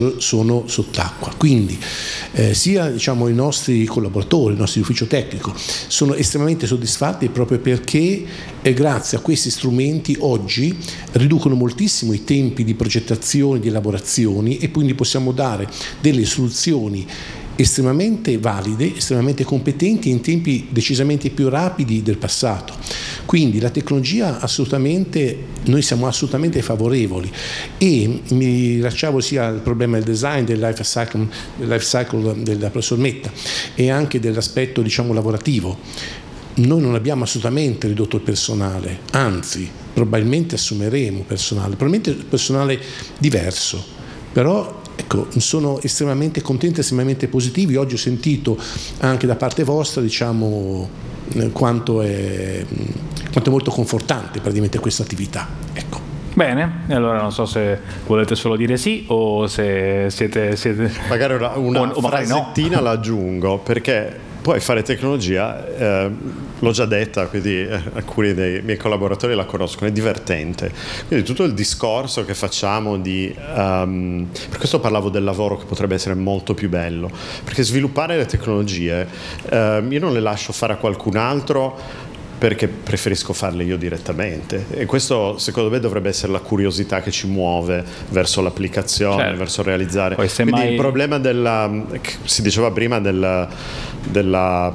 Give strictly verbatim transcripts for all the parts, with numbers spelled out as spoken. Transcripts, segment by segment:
sono sott'acqua. Quindi eh, sia diciamo i nostri collaboratori, il nostro ufficio tecnico sono estremamente soddisfatti proprio perché eh, grazie a questi strumenti oggi riducono moltissimo i tempi di progettazione, di elaborazioni, e quindi possiamo dare delle soluzioni estremamente valide, estremamente competenti in tempi decisamente più rapidi del passato. Quindi la tecnologia assolutamente, noi siamo assolutamente favorevoli, e mi rilacciavo sia al problema del design, del life cycle, del life cycle del professor Metta, e anche dell'aspetto diciamo lavorativo. Noi non abbiamo assolutamente ridotto il personale, anzi probabilmente assumeremo personale, probabilmente personale diverso, però ecco, sono estremamente contenti, estremamente positivi. Oggi ho sentito anche da parte vostra diciamo quanto è, quanto è molto confortante praticamente questa attività. Ecco. Bene, allora non so se volete solo dire sì o se siete... siete... Magari una, una o, o magari frasettina no. l'aggiungo, perché poi fare tecnologia, eh, l'ho già detta, quindi eh, alcuni dei miei collaboratori la conoscono, è divertente. Quindi tutto il discorso che facciamo di... Um, per questo parlavo del lavoro che potrebbe essere molto più bello, perché sviluppare le tecnologie, eh, io non le lascio fare a qualcun altro, perché preferisco farle io direttamente, e questo secondo me dovrebbe essere la curiosità che ci muove verso l'applicazione, certo. verso realizzare. Poi, quindi mai... il problema della, si diceva prima del della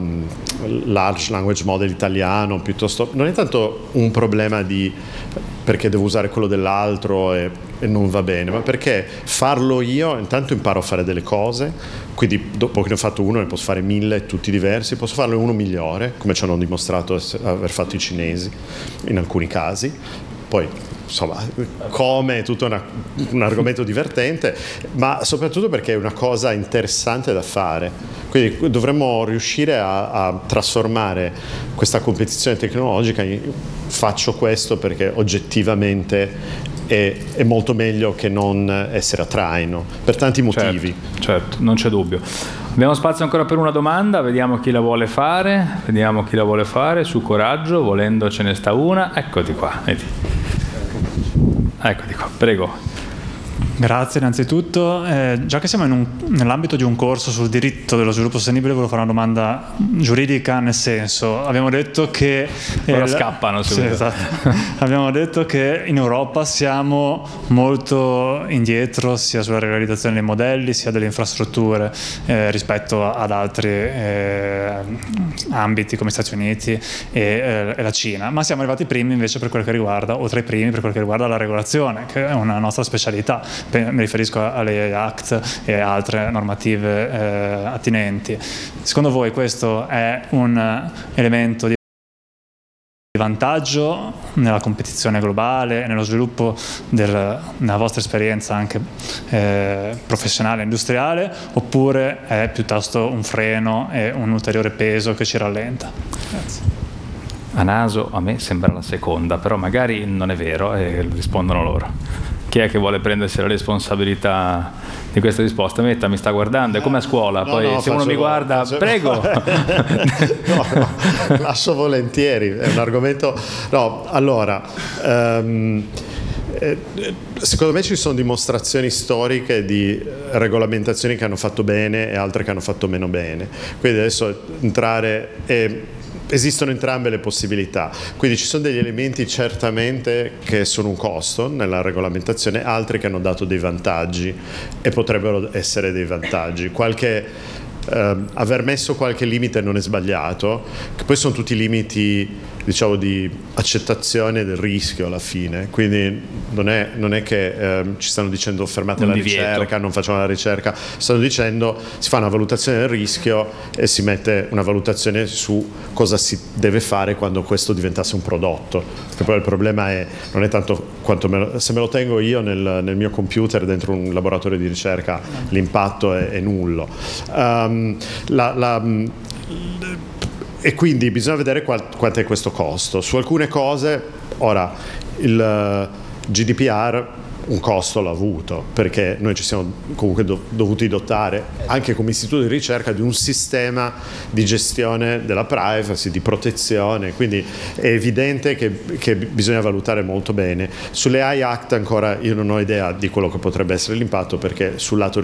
large language model italiano, piuttosto non è tanto un problema di perché devo usare quello dell'altro e, e non va bene, ma perché farlo io intanto imparo a fare delle cose, quindi dopo che ne ho fatto uno ne posso fare mille tutti diversi, posso farlo uno migliore, come ci hanno dimostrato aver fatto i cinesi in alcuni casi. Poi insomma, come è tutto una, un argomento divertente, ma soprattutto perché è una cosa interessante da fare. Quindi dovremmo riuscire a, a trasformare questa competizione tecnologica in faccio questo perché oggettivamente è, è molto meglio che non essere a traino, per tanti motivi. Certo, certo, non c'è dubbio. Abbiamo spazio ancora per una domanda, vediamo chi la vuole fare, vediamo chi la vuole fare, su coraggio, volendo ce ne sta una, eccoti qua, vedi. Eccoti qua, prego. Grazie innanzitutto, eh, già che siamo in un, nell'ambito di un corso sul diritto dello sviluppo sostenibile, volevo fare una domanda giuridica, nel senso, abbiamo detto che ora eh, scappano sì, esatto. abbiamo detto che in Europa siamo molto indietro sia sulla realizzazione dei modelli sia delle infrastrutture eh, rispetto ad altri eh, ambiti come gli Stati Uniti e, eh, e la Cina, ma siamo arrivati primi invece per quel che riguarda, o tra i primi per quel che riguarda la regolazione, che è una nostra specialità. Mi riferisco alle Act e altre normative eh, attinenti. Secondo voi questo è un elemento di vantaggio nella competizione globale e nello sviluppo del, nella vostra esperienza anche eh, professionale e industriale, oppure è piuttosto un freno e un ulteriore peso che ci rallenta? Grazie. A naso a me sembra la seconda, però magari non è vero e rispondono loro. Chi è che vuole prendersi la responsabilità di questa risposta? Metta, mi sta guardando, è come a scuola, no, poi no, se uno mi guarda, faccio... prego. no, no, lascio volentieri, è un argomento... No, allora... Um... secondo me ci sono dimostrazioni storiche di regolamentazioni che hanno fatto bene e altre che hanno fatto meno bene, quindi adesso entrare e esistono entrambe le possibilità, quindi ci sono degli elementi certamente che sono un costo nella regolamentazione, altri che hanno dato dei vantaggi e potrebbero essere dei vantaggi. Qualche Uh, aver messo qualche limite non è sbagliato, che poi sono tutti limiti, diciamo, di accettazione del rischio alla fine, quindi non è, non è che uh, ci stanno dicendo fermate un la divieto. ricerca, non facciamo la ricerca, stanno dicendo si fa una valutazione del rischio e si mette una valutazione su cosa si deve fare quando questo diventasse un prodotto, perché poi il problema è, non è tanto quanto me lo, se me lo tengo io nel, nel mio computer dentro un laboratorio di ricerca l'impatto è, è nullo. Um, La, la, e quindi bisogna vedere qual, quanto è questo costo. Su alcune cose, ora il G D P R un costo l'ha avuto, perché noi ci siamo comunque do, dovuti dotare anche come istituto di ricerca di un sistema di gestione della privacy, di protezione, quindi è evidente che, che bisogna valutare molto bene. Sulle A I Act ancora io non ho idea di quello che potrebbe essere l'impatto, perché sul lato